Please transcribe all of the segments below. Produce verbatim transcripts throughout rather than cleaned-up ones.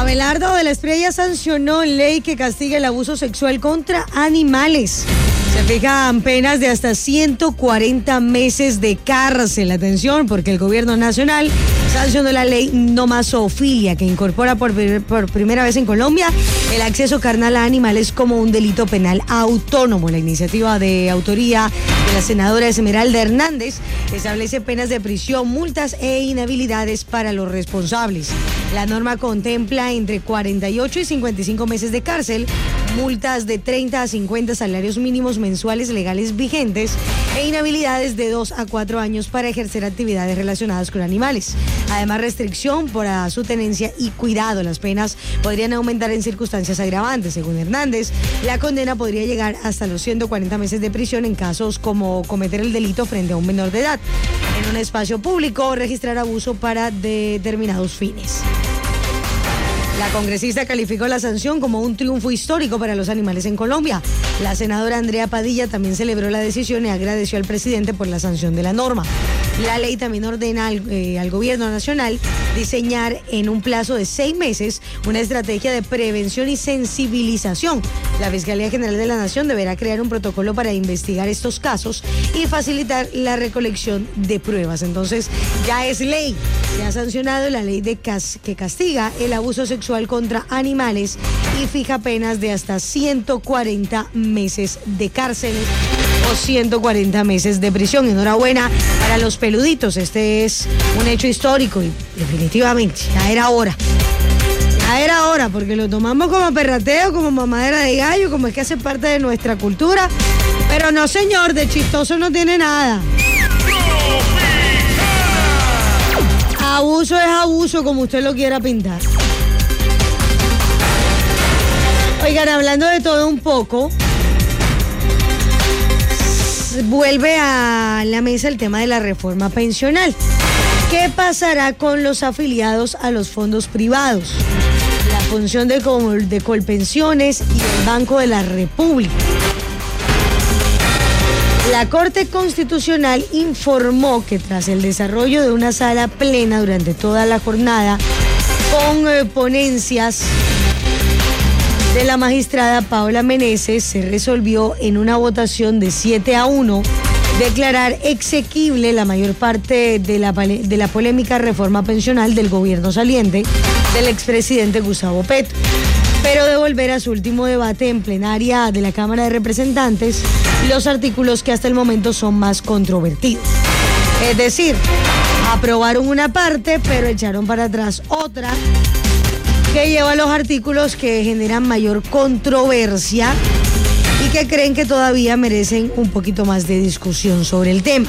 Abelardo de la Espriella sancionó ley que castiga el abuso sexual contra animales. Se fijan penas de hasta ciento cuarenta meses de cárcel. Atención, porque el gobierno nacional sancionó la ley no más zoofilia, que incorpora por, por primera vez en Colombia el acceso carnal a animales como un delito penal autónomo. La iniciativa de autoría de la senadora Esmeralda Hernández establece penas de prisión, multas e inhabilidades para los responsables. La norma contempla entre cuarenta y ocho y cincuenta y cinco meses de cárcel, multas de treinta a cincuenta salarios mínimos mensuales legales vigentes e inhabilidades de dos a cuatro años para ejercer actividades relacionadas con animales. Además, restricción por su tenencia y cuidado. Las penas podrían aumentar en circunstancias agravantes. Según Hernández, la condena podría llegar hasta los ciento cuarenta meses de prisión en casos como cometer el delito frente a un menor de edad, en un espacio público o registrar abuso para determinados fines. La congresista calificó la sanción como un triunfo histórico para los animales en Colombia. La senadora Andrea Padilla también celebró la decisión y agradeció al presidente por la sanción de la norma. La ley también ordena al, eh, al gobierno nacional diseñar en un plazo de seis meses una estrategia de prevención y sensibilización. La Fiscalía General de la Nación deberá crear un protocolo para investigar estos casos y facilitar la recolección de pruebas. Entonces, ya es ley. Se ha sancionado la ley de cas- que castiga el abuso sexual contra animales y fija penas de hasta ciento cuarenta meses de cárcel o ciento cuarenta meses de prisión. Enhorabuena para los peluditos. Este es un hecho histórico y definitivamente ya era hora. Ya era hora, porque lo tomamos como perrateo, como mamadera de gallo, como es que hace parte de nuestra cultura. Pero no, señor, de chistoso no tiene nada. Abuso es abuso, como usted lo quiera pintar. Oigan, hablando de todo un poco, vuelve a la mesa el tema de la reforma pensional. ¿Qué pasará con los afiliados a los fondos privados? La función de, Col- de Colpensiones y el Banco de la República. La Corte Constitucional informó que tras el desarrollo de una sala plena durante toda la jornada con eh, ponencias de la magistrada Paola Meneses, se resolvió en una votación de siete a uno declarar exequible la mayor parte de la, de la polémica reforma pensional del gobierno saliente del expresidente Gustavo Petro, pero devolver a su último debate en plenaria de la Cámara de Representantes los artículos que hasta el momento son más controvertidos. Es decir, aprobaron una parte, pero echaron para atrás otra, que lleva los artículos que generan mayor controversia y que creen que todavía merecen un poquito más de discusión sobre el tema.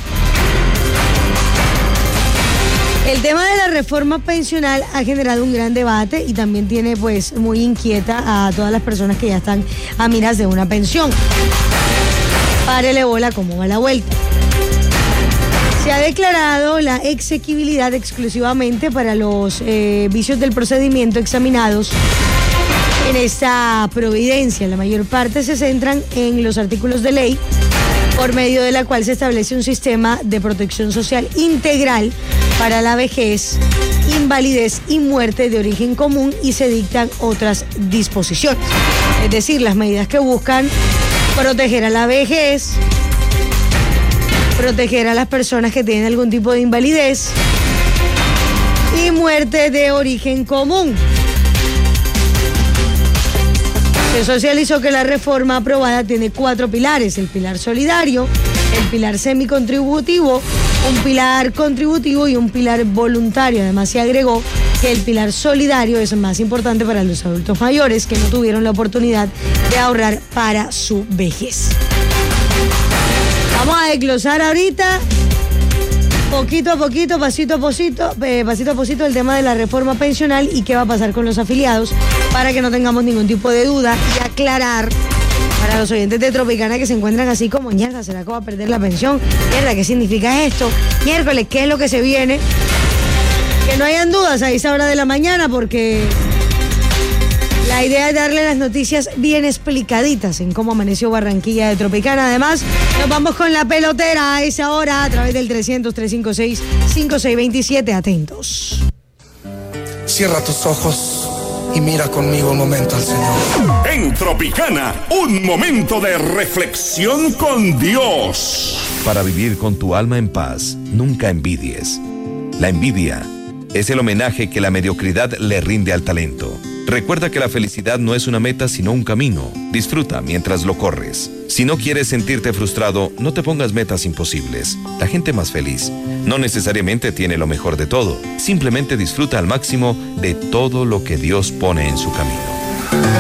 El tema de la reforma pensional ha generado un gran debate y también tiene pues muy inquieta a todas las personas que ya están a miras de una pensión. Párele bola cómo va la vuelta. Se ha declarado la exequibilidad exclusivamente para los eh, vicios del procedimiento examinados en esta providencia. La mayor parte se centran en los artículos de ley por medio de la cual se establece un sistema de protección social integral para la vejez, invalidez y muerte de origen común y se dictan otras disposiciones. Es decir, las medidas que buscan proteger a la vejez, proteger a las personas que tienen algún tipo de invalidez y muerte de origen común. Se socializó que la reforma aprobada tiene cuatro pilares: el pilar solidario, el pilar semicontributivo, un pilar contributivo y un pilar voluntario. Además, se agregó que el pilar solidario es más importante para los adultos mayores que no tuvieron la oportunidad de ahorrar para su vejez. Vamos a desglosar ahorita, poquito a poquito, pasito a pasito, eh, pasito a pasito, el tema de la reforma pensional y qué va a pasar con los afiliados para que no tengamos ningún tipo de duda y aclarar para los oyentes de Tropicana que se encuentran así como, mierda, ¿será que va a perder la pensión? Mierda, ¿qué significa esto? Miércoles, ¿qué es lo que se viene? Que no hayan dudas a esa hora de la mañana, porque la idea es darle las noticias bien explicaditas en cómo amaneció Barranquilla de Tropicana. Además, nos vamos con la pelotera a esa hora a través del trescientos, trescientos cincuenta y seis, cincuenta y seis veintisiete. Atentos. Cierra tus ojos y mira conmigo un momento al Señor. En Tropicana, un momento de reflexión con Dios. Para vivir con tu alma en paz, nunca envidies. La envidia es el homenaje que la mediocridad le rinde al talento. Recuerda que la felicidad no es una meta, sino un camino. Disfruta mientras lo corres. Si no quieres sentirte frustrado, no te pongas metas imposibles. La gente más feliz no necesariamente tiene lo mejor de todo. Simplemente disfruta al máximo de todo lo que Dios pone en su camino.